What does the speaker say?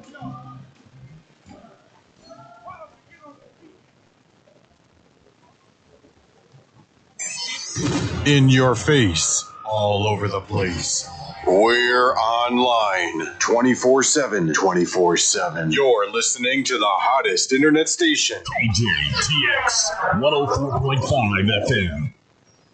In your face, all over the place. We're online 24/7. 24/7. You're listening to the hottest internet station. KJTX 104.5 FM.